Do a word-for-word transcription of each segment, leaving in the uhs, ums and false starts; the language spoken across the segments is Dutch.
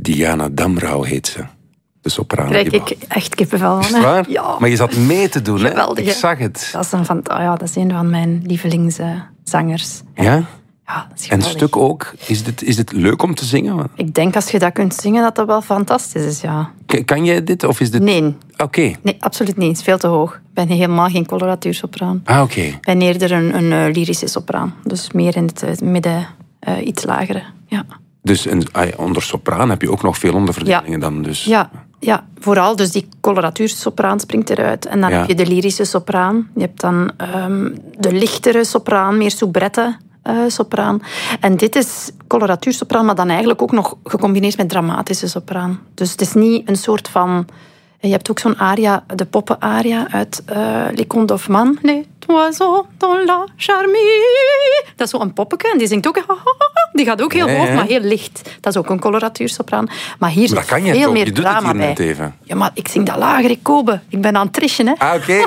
Diana Damrau heet ze. De sopraan. Krijg ik echt kippenvel van. Is het waar? Ja. Maar je zat mee te doen, hè? Geweldig, Ik zag het. Dat is een, van, oh ja, dat is een van mijn lievelingszangers. Ja? Ja, dat is En geweldig. stuk ook. Is dit, is dit leuk om te zingen? Ik denk als je dat kunt zingen, dat dat wel fantastisch is, ja. K- Kan jij dit? Of is dit... Nee, Oké. nee, absoluut niet. Het is veel te hoog. Ik ben helemaal geen coloratuursopraan. Ah, oké. Ik ben eerder een, een uh, lyrische sopraan. Dus meer in het, het midden, uh, iets lagere. Ja. Dus een, ah, onder sopraan heb je ook nog veel onderverdelingen Ja. dan dus. Ja, ja, vooral. Dus die coloratuursopraan springt eruit. En dan Ja. heb je de lyrische sopraan. Je hebt dan um, de lichtere sopraan, meer soubrette uh, sopraan. En dit is coloratuursopraan, maar dan eigenlijk ook nog gecombineerd met dramatische sopraan. Dus het is niet een soort van... Je hebt ook zo'n aria, de poppenaria uit uh, Les Contes d'Hoffmann. Les oiseaux dans la charmille. Dat is zo'n poppeke en die zingt ook... Die gaat ook heel Ja, hoog, ja. maar heel licht. Dat is ook een coloratuursopraan. Maar hier Maar dat zit kan je veel toch? meer Je doet het drama hier bij. net even. Ja, maar ik zing dat lager, ik kobe. Ik ben aan het trischen, hè. Ah, oké.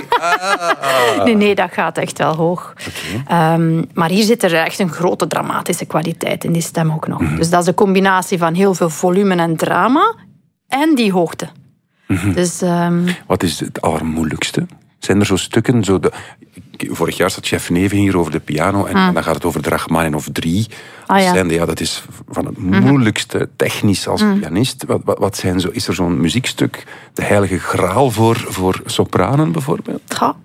Ah. Nee, nee, dat gaat echt wel hoog. Okay. Um, maar hier zit er echt een grote dramatische kwaliteit in die stem ook nog. Mm-hmm. Dus dat is de combinatie van heel veel volume en drama en die hoogte. Mm-hmm. Dus... Um, Wat is het allermoeilijkste? Zijn er zo stukken... Zo de... Vorig jaar zat Chef Neven hier over de piano en, Hmm. en dan gaat het over de Rachmaninoff drie. Ah, ja. Zijn de, ja, dat is van het moeilijkste technisch als Hmm. pianist. Wat, wat, wat zijn zo, is er zo'n muziekstuk, de heilige graal voor, voor sopranen bijvoorbeeld? ja.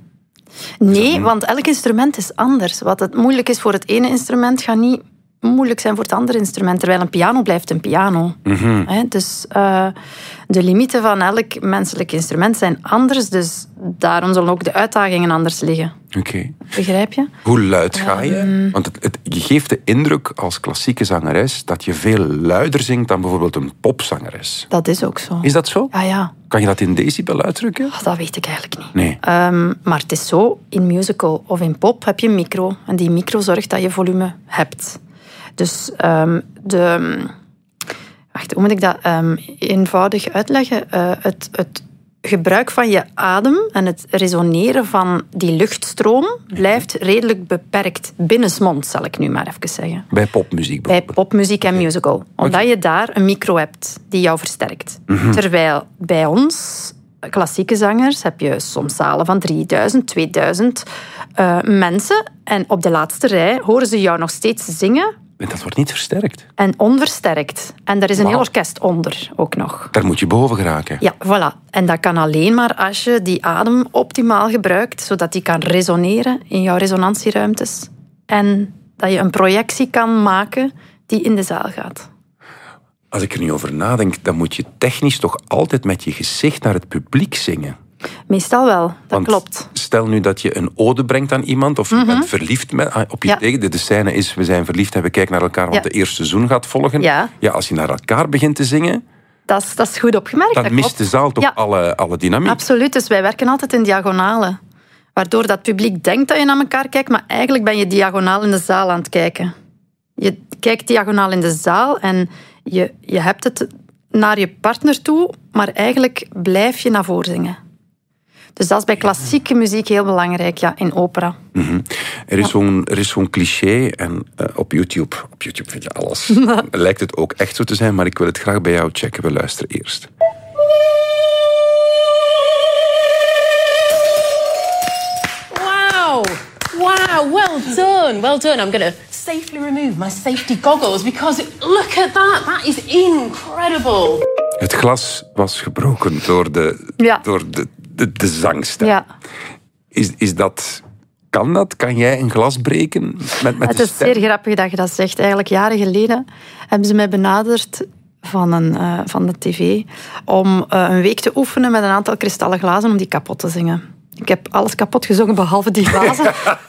Nee, want elk instrument is anders. Wat het moeilijk is voor het ene instrument, gaat niet moeilijk zijn voor het andere instrument. Terwijl een piano blijft een piano. Mm-hmm. He, dus uh, de limieten van elk menselijk instrument zijn anders. Dus daarom zullen ook de uitdagingen anders liggen. Oké. Okay. Begrijp je? Hoe luid ga je? Want het, het, je geeft de indruk als klassieke zangeres dat je veel luider zingt dan bijvoorbeeld een popzangeres. Dat is ook zo. Is dat zo? Ja, ja. Kan je dat in decibel uitdrukken? Oh, dat weet ik eigenlijk niet. Nee. Um, maar het is zo, in musical of in pop heb je een micro. En die micro zorgt dat je volume hebt. Dus um, de... Wacht, hoe moet ik dat um, eenvoudig uitleggen? Uh, het, het gebruik van je adem en het resoneren van die luchtstroom blijft redelijk beperkt. Binnensmonds, zal ik nu maar even zeggen. Bij popmuziek Bij popmuziek en musical. Omdat je daar een micro hebt die jou versterkt. Mm-hmm. Terwijl bij ons, klassieke zangers, heb je soms zalen van drieduizend, tweeduizend uh, mensen. En op de laatste rij horen ze jou nog steeds zingen. En dat wordt niet versterkt. En onversterkt. En daar is een Wow. heel orkest onder ook nog. Daar moet je boven geraken. Ja, voilà. En dat kan alleen maar als je die adem optimaal gebruikt, zodat die kan resoneren in jouw resonantieruimtes. En dat je een projectie kan maken die in de zaal gaat. Als ik er nu over nadenk, dan moet je technisch toch altijd met je gezicht naar het publiek zingen. Meestal wel, dat Want klopt. Stel nu dat je een ode brengt aan iemand, of je Mm-hmm. bent verliefd met, op je Ja. tegen. De, de scène is, we zijn verliefd en we kijken naar elkaar, want Ja. de eerste seizoen gaat volgen. Ja. Ja, als je naar elkaar begint te zingen, Dat is, dat is goed opgemerkt. dan dat mist klopt. de zaal toch Ja. alle, alle dynamiek. Absoluut, dus wij werken altijd in diagonalen. Waardoor dat publiek denkt dat je naar elkaar kijkt, maar eigenlijk ben je diagonaal in de zaal aan het kijken. Je kijkt diagonaal in de zaal en je, je hebt het naar je partner toe, maar eigenlijk blijf je naar voren zingen. Dus dat is bij klassieke muziek heel belangrijk, ja, in opera. Mm-hmm. Er is zo'n er is zo'n cliché, en uh, op YouTube, op YouTube vind je alles. Lijkt het ook echt zo te zijn, maar ik wil het graag bij jou checken. We luisteren eerst. Wow! Wow, well done, well done. I'm going to safely remove my safety goggles because look at that, that is incredible. Het glas was gebroken door de, Ja. door de, de, de zangstem. Ja. Is, is dat... Kan dat? Kan jij een glas breken met, met Het de is stem? zeer grappig dat je dat zegt. Eigenlijk jaren geleden hebben ze mij benaderd van, een, uh, van de tv om uh, een week te oefenen met een aantal kristallen glazen om die kapot te zingen. Ik heb alles kapot gezongen, behalve die glazen.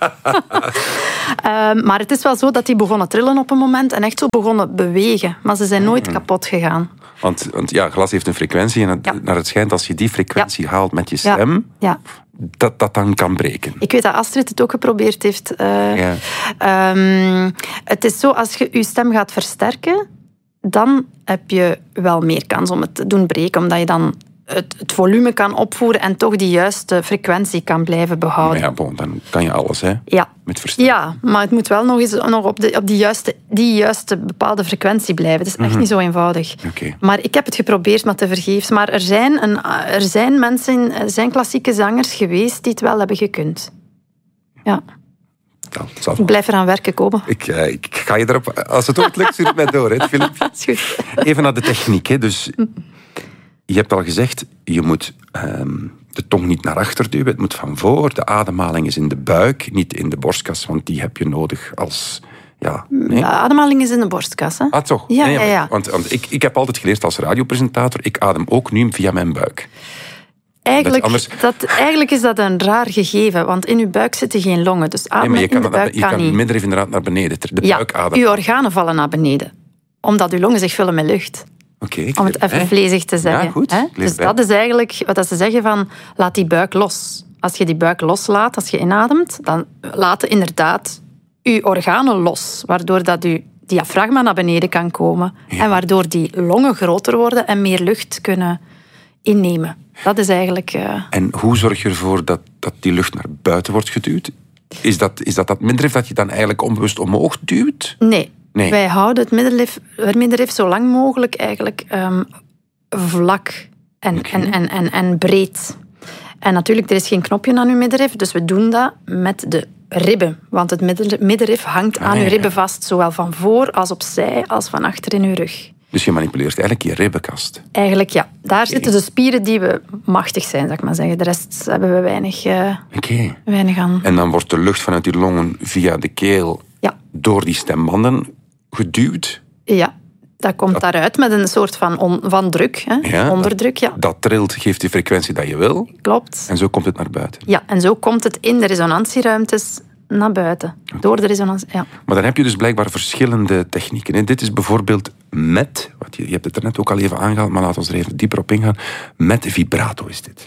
um, maar het is wel zo dat die begonnen trillen op een moment en echt zo begonnen bewegen. Maar ze zijn nooit kapot gegaan. Want, want ja, glas heeft een frequentie en het, Ja. naar het schijnt als je die frequentie Ja. haalt met je Ja. stem, Ja. dat dat dan kan breken. Ik weet dat Astrid het ook geprobeerd heeft. Uh, Ja. um, het is zo, als je je stem gaat versterken, dan heb je wel meer kans om het te doen breken, omdat je dan het, het volume kan opvoeren en toch die juiste frequentie kan blijven behouden. Maar ja, bon, dan kan je alles, hè? Ja. Met verstand. Ja, maar het moet wel nog eens nog op, de, op die, juiste, die juiste bepaalde frequentie blijven. Dat is echt Mm-hmm. niet zo eenvoudig. Okay. Maar ik heb het geprobeerd, maar tevergeefs. Maar er zijn, een, er zijn mensen, er zijn klassieke zangers geweest die het wel hebben gekund. Ja. Ja, het zal Ik blijf eraan werken komen. Ik, uh, ik ga je erop... Als het ooit lukt, stuur het mij door, hè, Filip. Dat is goed. Even naar de techniek. Hè. Dus, je hebt al gezegd, je moet um, de tong niet naar achter duwen. Het moet van voor. De ademhaling is in de buik, niet in de borstkas. Want die heb je nodig als... Ja, nee? De ademhaling is in de borstkas. Hè? Ah, toch? Ja, nee, ja, ja. Want, want ik, ik heb altijd geleerd als radiopresentator, ik adem ook nu via mijn buik. Eigenlijk, Dat anders- dat, eigenlijk is dat een raar gegeven, want in uw buik zitten geen longen. Dus Nee, ademen maar je in de kan, buik je kan kan niet. minder inderdaad naar beneden. De Ja, buik ademen. uw organen vallen naar beneden. Omdat uw longen zich vullen met lucht. Oké, ik Om het leer even bij. vlezig te zeggen. Ja, goed. hè? Ik leer Dus bij. dat is eigenlijk wat ze zeggen van, laat die buik los. Als je die buik loslaat, als je inademt, dan laten inderdaad uw organen los. Waardoor dat uw diafragma naar beneden kan komen. Ja. En waardoor die longen groter worden en meer lucht kunnen innemen. Dat is eigenlijk... Uh... En hoe zorg je ervoor dat, dat die lucht naar buiten wordt geduwd? Is dat is dat, dat middenrif dat je dan eigenlijk onbewust omhoog duwt? Nee. Nee. Wij houden het middenrif, het middenrif zo lang mogelijk eigenlijk um, vlak en, Oké. en, en, en, en breed. En natuurlijk, er is geen knopje aan uw middenrif, dus we doen dat met de ribben. Want het midden- middenrif hangt aan Ah, uw ja. ribben vast, zowel van voor als opzij als van achter in uw rug. Dus je manipuleert eigenlijk je ribbenkast. Eigenlijk ja, daar zitten de spieren die we machtig zijn, zou ik maar zeggen. De rest hebben we weinig, uh, Oké. weinig aan. En dan wordt de lucht vanuit die longen via de keel Ja. door die stembanden geduwd. Ja, dat komt daaruit met een soort van, on, van druk, hè? Ja, onderdruk, ja. Dat trilt, geeft die frequentie dat je wil. Klopt. En zo komt het naar buiten. Ja, en zo komt het in de resonantieruimtes naar buiten. Door de resonantie, ja. Maar dan heb je dus blijkbaar verschillende technieken. Hè. Dit is bijvoorbeeld met, wat je, je hebt het er net ook al even aangehaald, maar laten we er even dieper op ingaan. Met vibrato is dit.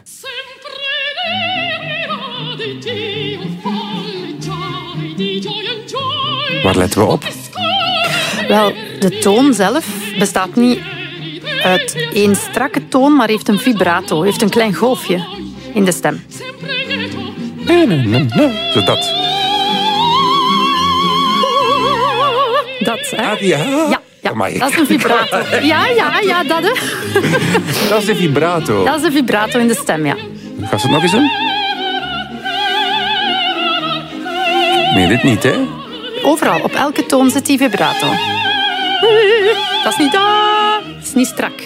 Waar letten we op? Wel, de toon zelf bestaat niet uit één strakke toon, maar heeft een vibrato, heeft een klein golfje in de stem. Zo dat. Dat, hè? Ah, ja. Ja, ja, Amai. dat is een vibrato. Ja, ja, ja, dat, hè. Dat is de vibrato. Dat is een vibrato in de stem, ja. Ga ze het nog eens doen? Nee, dit niet, hè? Overal, op elke toon zit die vibrato. Dat is niet... ah, dat is niet strak.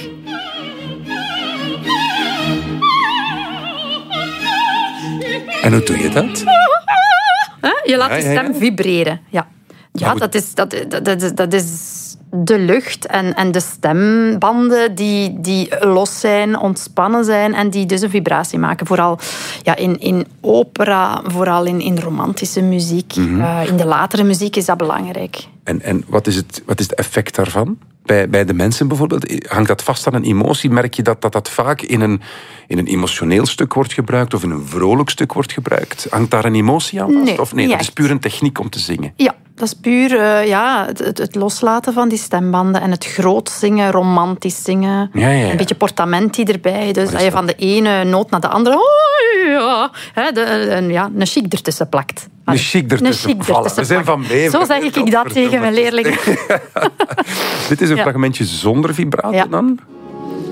En hoe doe je dat? Hè? Je laat Ja, de ja, ja. stem vibreren. Ja, ja Maar dat, is, dat, dat, dat, dat is de lucht en, en de stembanden die, die los zijn, ontspannen zijn en die dus een vibratie maken. Vooral ja, in, in opera, vooral in, in romantische muziek. Mhm. Uh, in de latere muziek is dat belangrijk. En, en wat, is het, wat is het effect daarvan? Bij, bij de mensen bijvoorbeeld, hangt dat vast aan een emotie? Merk je dat dat, dat vaak in een, in een emotioneel stuk wordt gebruikt of in een vrolijk stuk wordt gebruikt? Hangt daar een emotie aan vast? Nee, of nee, niet dat is echt. puur een techniek om te zingen? Ja, dat is puur uh, ja, het, het, het loslaten van die stembanden en het groot zingen, romantisch zingen. Ja, ja, ja. Een beetje portamenti erbij. Dus is dat je dat? van de ene noot naar de andere oh, ja, hè, de, een, ja, een chic ertussen plakt. Een chic ertussen. Een chic Voilà, we zijn van mee. Zo zeg ik dat tegen mijn leerlingen. Dit is een Ja. fragmentje zonder vibrato Ja. dan?